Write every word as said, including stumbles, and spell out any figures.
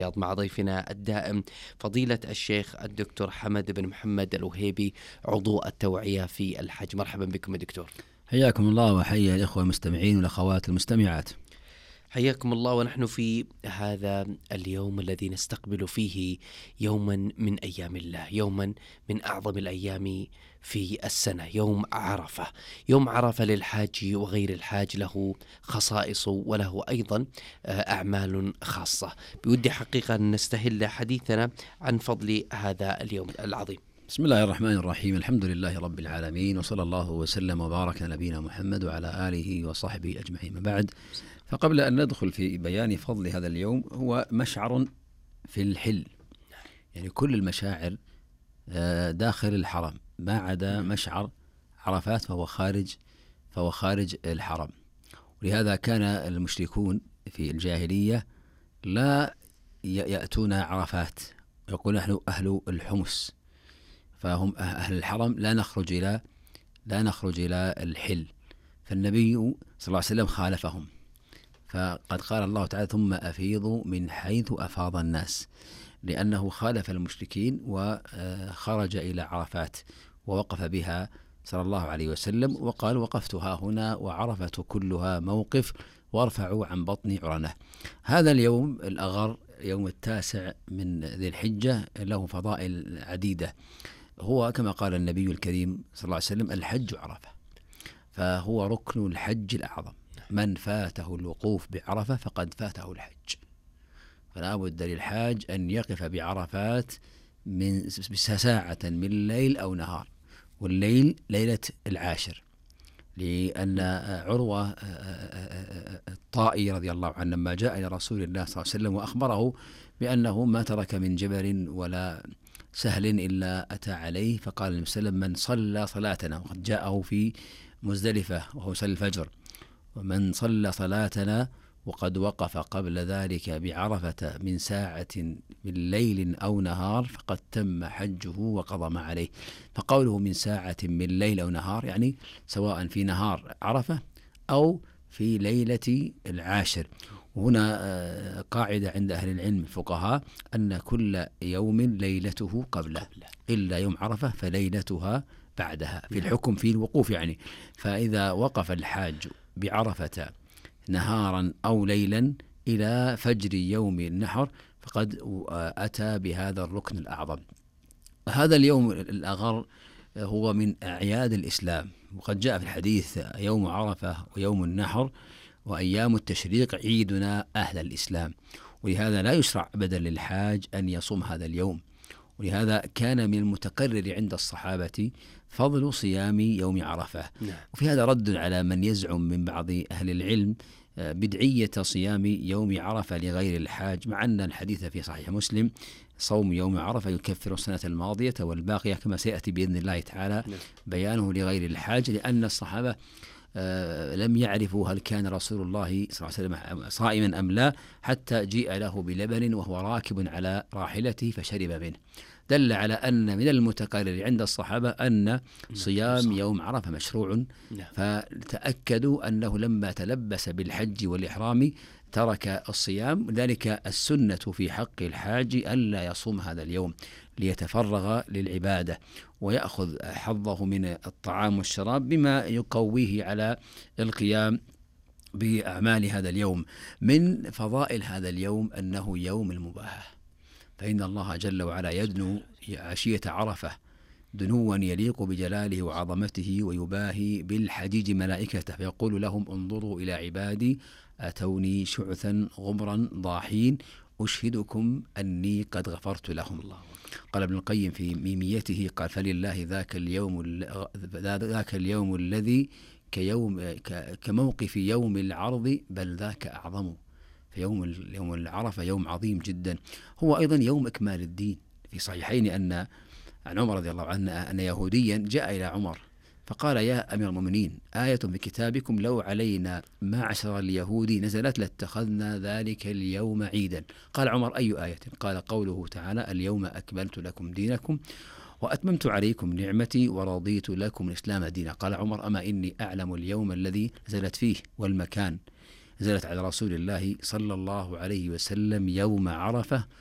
مع ضيفنا الدائم فضيلة الشيخ الدكتور حمد بن محمد الوهيبي، عضو التوعية في الحج. مرحبا بكم يا دكتور. حياكم الله وحيا الإخوة المستمعين والأخوات المستمعات. حياكم الله. ونحن في هذا اليوم الذي نستقبل فيه يوما من أيام الله، يوما من أعظم الأيام في السنة، يوم عرفة. يوم عرفة للحاج وغير الحاج له خصائص وله أيضا أعمال خاصة. بودي حقيقة أن نستهل حديثنا عن فضل هذا اليوم العظيم. بسم الله الرحمن الرحيم، الحمد لله رب العالمين، وصلى الله وسلم وبارك على نبينا محمد وعلى آله وصحبه أجمعين. بعد، فقبل أن ندخل في بيان فضل هذا اليوم، هو مشعر في الحل، يعني كل المشاعر داخل الحرم ما عدا مشعر عرفات فهو خارج فهو خارج الحرم. ولهذا كان المشركون في الجاهلية لا يأتون عرفات، يقول نحن أهل الحمص، فهم أهل الحرم، لا نخرج إلى لا نخرج إلى الحل. فالنبي صلى الله عليه وسلم خالفهم، فقد قال الله تعالى: ثم أفيضوا من حيث أفاض الناس، لأنه خالف المشركين وخرج إلى عرفات ووقف بها صلى الله عليه وسلم، وقال: وقفتها هنا وعرفة كلها موقف وارفعوا عن بطن عرنة. هذا اليوم الأغر، يوم التاسع من ذي الحجة، له فضائل عديدة. هو كما قال النبي الكريم صلى الله عليه وسلم: الحج عرفة، فهو ركن الحج الأعظم، من فاته الوقوف بعرفة فقد فاته الحج. فلا بد للحاج أن يقف بعرفات من ساعة من ليل أو نهار، والليل ليلة العاشر، لأن عروة الطائي رضي الله عنه لما جاء إلى رسول الله صلى الله عليه وسلم وأخبره بأنه ما ترك من جبل ولا سهل إلا أتى عليه، فقال النبي صلى الله عليه وسلم: من صلى صلاتنا، وقد جاءه في مزدلفة وهو صلى الفجر: ومن صلى صلاتنا وقد وقف قبل ذلك بعرفة من ساعة من ليل أو نهار فقد تم حجه وقضى ما عليه. فقوله من ساعة من ليل أو نهار يعني سواء في نهار عرفة أو في ليلة العاشر. وهنا قاعدة عند أهل العلم الفقهاء أن كل يوم ليلته قبله، إلا يوم عرفة فليلتها بعدها في الحكم في الوقوف يعني. فإذا وقف الحاج بعرفة نهارا أو ليلا إلى فجر يوم النحر فقد أتى بهذا الركن الأعظم. هذا اليوم الأغر هو من أعياد الإسلام، وقد جاء في الحديث: يوم عرفة ويوم النحر وأيام التشريق عيدنا أهل الإسلام. ولهذا لا يشرع أبدا للحاج أن يصوم هذا اليوم. ولهذا كان من المتقرر عند الصحابة فضل صيام يوم عرفة. وفي هذا رد على من يزعم من بعض أهل العلم بدعية صيام يوم عرفة لغير الحاج، مع أن الحديث في صحيح مسلم: صوم يوم عرفة يكفر السنة الماضية والباقية، كما سيأتي بإذن الله تعالى بيانه لغير الحاج، لأن الصحابة آه لم يعرفوا هل كان رسول الله صلى الله عليه وسلم صائما أم لا، حتى جيء له بلبن وهو راكب على راحلته فشرب منه. دل على أن من المتقرر عند الصحابة أن صيام يوم عرفة مشروع، فتأكدوا أنه لما تلبس بالحج والإحرام ترك الصيام. ذلك السنة في حق الحاج ألا يصوم هذا اليوم ليتفرغ للعبادة ويأخذ حظه من الطعام والشراب بما يقويه على القيام بأعمال هذا اليوم. من فضائل هذا اليوم أنه يوم المباهاة، فإن الله جل وعلا يدنو عشية عرفة دنوا يليق بجلاله وعظمته، ويباهي بالحجيج ملائكته فيقول لهم: انظروا إلى عبادي أتوني شعثا غبرا ضاحين أشهدكم أني قد غفرت لهم. الله. قال ابن القيم في ميميته قال: فلله ذاك اليوم ذاك اليوم الذي كيوم كموقف يوم العرض بل ذاك أعظم. فيوم يوم العرفة يوم عظيم جدا، هو أيضا يوم إكمال الدين. في صحيحين أن عن عمر رضي الله عنه أن يهوديا جاء إلى عمر فقال: يا أمير المؤمنين، آية في كتابكم لو علينا معشر اليهود نزلت لاتخذنا ذلك اليوم عيدا. قال عمر: أي آية؟ قال: قوله تعالى: اليوم أكملت لكم دينكم وأتممت عليكم نعمتي ورضيت لكم الإسلام دينا. قال عمر: أما إني أعلم اليوم الذي نزلت فيه والمكان نزلت على رسول الله صلى الله عليه وسلم يوم عرفة